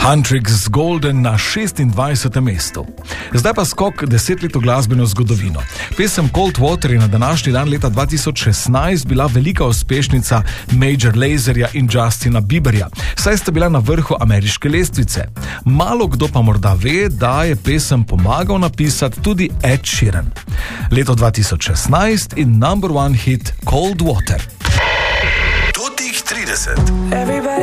Huntrix Golden na 26. mestu. Zdaj pa skok 10 let v glasbeno zgodovino. Pesem Cold Water je na današnji dan leta 2016 bila velika uspešnica Major Lazerja in Justina Bieberja, saj sta bila na vrhu ameriške lestvice. Malo kdo pa morda ve, da je pesem pomagal napisati tudi Ed Sheeran. Leto 2016 in number one hit Cold Water. Tutih 30.